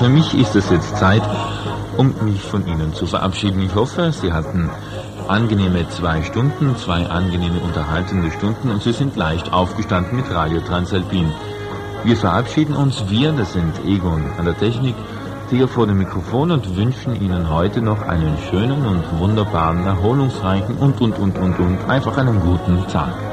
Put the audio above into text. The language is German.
für mich ist es jetzt Zeit, um mich von Ihnen zu verabschieden. Ich hoffe, Sie hatten angenehme 2 Stunden, 2 angenehme unterhaltende Stunden und Sie sind leicht aufgestanden mit Radio Transalpin. Wir verabschieden uns, das sind Egon an der Technik, Theo vor dem Mikrofon und wünschen Ihnen heute noch einen schönen und wunderbaren, erholungsreichen und einfach einen guten Tag.